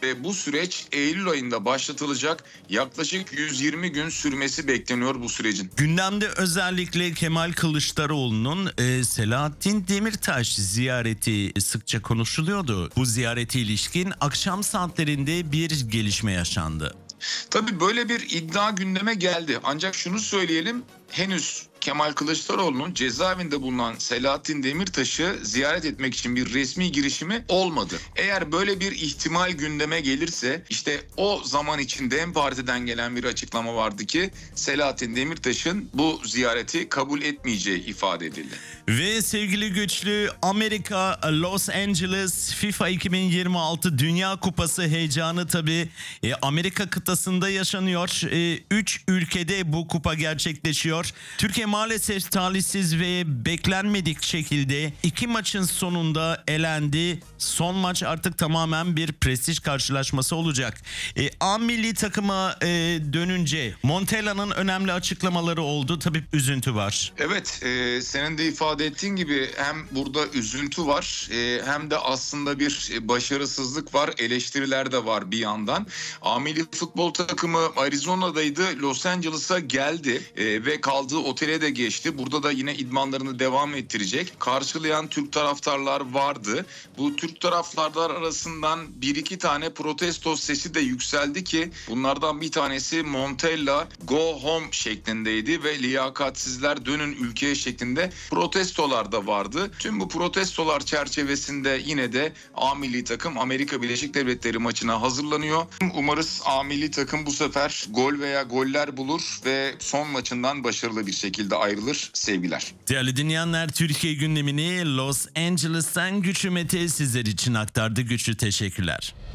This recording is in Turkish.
ve bu süreç Eylül ayında başlatılacak. Yaklaşık 120 gün sürmesi bekleniyor bu sürecin. Gündemde özellikle Kemal Kılıçdaroğlu'nun Selahattin Demirtaş ziyareti sıkça konuşuluyordu. Bu ziyarete ilişkin akşam saatlerinde bir gelişme yaşandı. Tabii böyle bir iddia gündeme geldi. Ancak şunu söyleyelim, henüz Kemal Kılıçdaroğlu'nun cezaevinde bulunan Selahattin Demirtaş'ı ziyaret etmek için bir resmi girişimi olmadı. Eğer böyle bir ihtimal gündeme gelirse işte o zaman için DEM Parti'den gelen bir açıklama vardı ki Selahattin Demirtaş'ın bu ziyareti kabul etmeyeceği ifade edildi. Ve sevgili güçlü, Amerika, Los Angeles FIFA 2026 Dünya Kupası heyecanı tabii Amerika kıtasında yaşanıyor. 3 ülkede bu kupa gerçekleşiyor. Türkiye maalesef talihsiz ve beklenmedik şekilde 2 maçın sonunda elendi. Son maç artık tamamen bir prestij karşılaşması olacak. A milli takıma dönünce Montella'nın önemli açıklamaları oldu. Tabii üzüntü var. Evet, senin de ifade ettiğin gibi hem burada üzüntü var hem de aslında bir başarısızlık var, eleştiriler de var bir yandan. A milli futbol takımı Arizona'daydı, Los Angeles'a geldi ve kaldığı otele de geçti. Burada da yine idmanlarını devam ettirecek. Karşılayan Türk taraftarlar vardı. Bu Türk taraftarlar arasından 1-2 tane protesto sesi de yükseldi ki bunlardan bir tanesi Montella go home şeklindeydi ve liyakatsizler dönün ülkeye şeklinde protestolar da vardı. Tüm bu protestolar çerçevesinde yine de A milli takım Amerika Birleşik Devletleri maçına hazırlanıyor. Umarız A milli takım bu sefer gol veya goller bulur ve son maçından başarılı bir şekilde ayrılır. Sevgiler. Değerli dinleyenler, Türkiye gündemini Los Angeles'tan Güçlü Mete sizler için aktardı. Güçlü, teşekkürler.